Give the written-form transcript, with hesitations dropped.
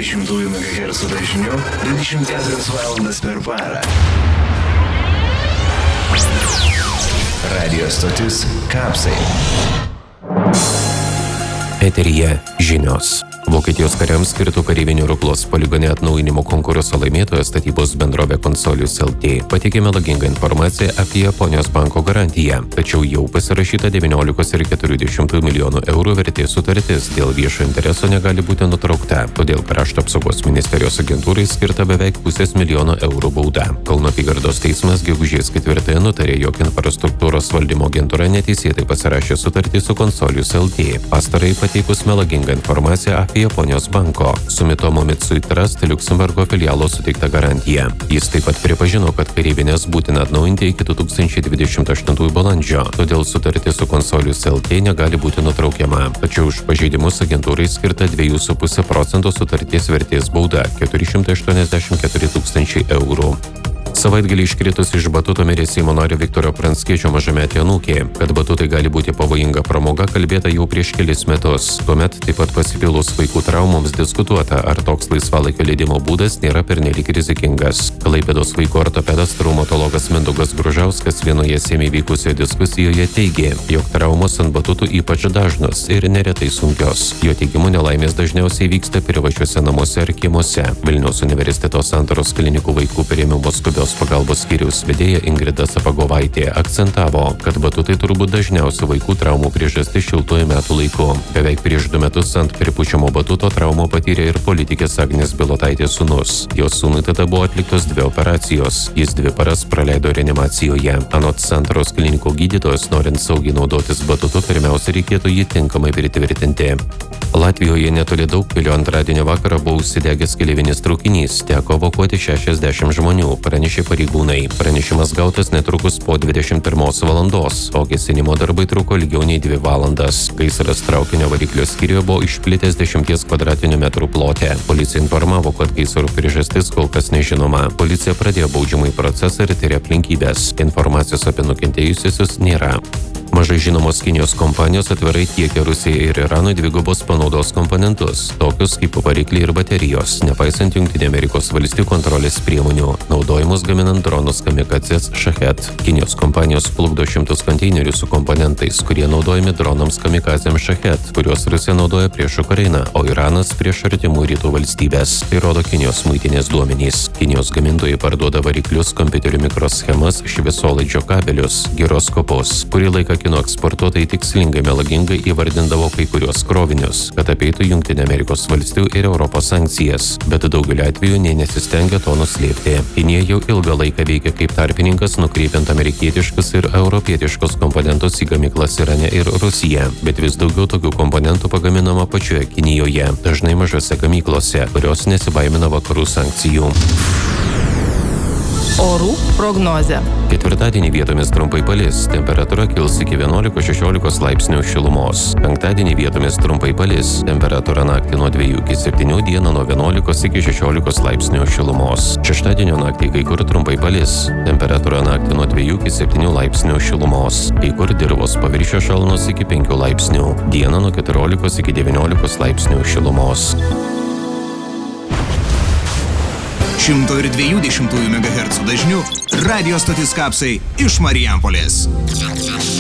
120 MHz dažniu 24 valandas per parą. Radio stotis Kapsai. Eteryje žinios. Vokietijos kariams skirtų kareivinių Ruklos poligone atnaujinimo konkurso laimėtojas statybos bendrovė Consolius LT pateikė melagingą informaciją apie Japonijos banko garantiją, tačiau jau pasirašyta 19,4 milijonų eurų vertės sutartis dėl viešo intereso negali būti nutraukta, todėl Krašto apsaugos ministerijos agentūrai skirta beveik $500 000 eurų bauda. Kauno apygardos teismas gegužės 4 nutarė, jog infrastruktūros valdymo agentūra neteisėtai pasirašė sutartį su Consolius LT, pastarai pateikus melagingą informaciją apie Japonijos banko Sumitomo Mitsui Trust Liuksemburgo filialo suteikta garantija. Jis taip pat pripažino, kad kareivinės būtina atnaujinti iki 2028 balandžio, todėl sutartis su Consolius LT negali būti nutraukiama. Tačiau už pažeidimus agentūrai skirta 2,5% sutarties vertės bauda 484 000 eurų. Savaitgalį iškritus iš batuto mirė Seimo nario Viktoro Pranckiečio mažametė anūkė. Kad batutai gali būti pavojinga pramoga, kalbėta jau prieš kelis metus. Tuomet taip pat pasipilus vaikų traumoms diskutuota, ar toks laisvalaikio leidimo būdas nėra pernelyg rizikingas. Klaipėdos vaikų ortopedas traumatologas Mindaugas Gružauskas vienoje Seime vykusioje diskusijoje teigė, jog traumos ant batutų ypač dažnos ir neretai sunkios. Jo teigimu, nelaimės dažniausiai vyksta privačiuose namuose ar kiemuose. Vilniaus universiteto Santaros klinikų vaikų priėmimo skubios pagalbos skyriaus vedėja Ingrida Sapagovaitė akcentavo, kad batutai turbūt dažniausių vaikų traumų priežastis šiltuoju metų laiku. Beveik prieš 2 metus ant pripučiamo batuto traumą patyrė ir politikės Agnės Bilotaitės sūnus. Jos sūnui tada buvo atliktos 2 operacijos. Jis 2 paras praleido reanimacijoje. Anot Santaros klinikų gydytojos, norint saugiai naudotis batutu, pirmiausia reikėtų jį tinkamai pritvirtinti. Latvijoje netoli Daugpilio antradienio vakarą buvo užsidegęs keleivinis traukinys, teko evakuoti 60 žmonių, pranešė pareigūnai. Pranešimas gautas netrukus po 21 valandos, o gesinimo darbai truko ilgiau nei 2 valandas. Gaisras traukinio variklio skyriuje buvo išplitęs 10 kvadratinių metrų plote. Policija informavo, kad gaisro priežastis kol kas nežinoma. Policija pradėjo baudžiamąjį procesą ir tiria aplinkybės. Informacijos apie nukentėjusiuosius nėra. Mažai žinomos Kinijos kompanijos atvirai tiekia Rusijai ir Iranui dvigubos panaudos komponentus, tokius kaip varikliai ir baterijos, nepaisant Jungtinių Amerikos valstijų kontrolės priemonių, naudojimus gaminant dronus kamikadzės Shahed. Kinijos kompanijos plukdo šimtus konteinerių su komponentais, kurie naudojami dronams kamikadzėms Shahed, kuriuos Rusija naudoja prieš Ukrainą, o Iranas prieš artimų rytų valstybės. Tai rodo Kinijos muitinės duomenys. Kinijos gamintojai parduoda variklius, kompiuterių mikroschemas, šviesolaidžio kabelius, giroskopus. Kurį laiką kino eksportuotojai tikslingai melagingai įvardindavo kai kuriuos krovinius, kad apeitų Jungtinių Amerikos valstijų ir Europos sankcijas, bet daugeliu atveju nė nesistengia to nuslėpti. Kinija jau ilgą laiką veikia kaip tarpininkas, nukreipiant amerikietiškus ir europietiškus komponentus į gamyklas Irane ir Rusiją, bet vis daugiau tokių komponentų pagaminama pačioje Kinijoje, dažnai mažose gamyklose, kurios nesibaimina vakarų sankcijų. Orų prognozė. Ketvirtadienį vietomis trumpai palis, temperatūra kils iki 11-16 laipsnių šilumos. Penktadienį vietomis trumpai palis, temperatūra naktį nuo 2 iki 7, dieną nuo 11 iki 16 laipsnių šilumos. Šeštadienio naktį kai kur trumpai palis, temperatūra naktį nuo 2 iki 7 laipsnių šilumos. Kai kur dirvos paviršiaus šalnos iki 5 laipsnių, dieną nuo 14 iki 19 laipsnių šilumos. 120 MHz dažniu radio stotis Kapsai iš Marijampolės.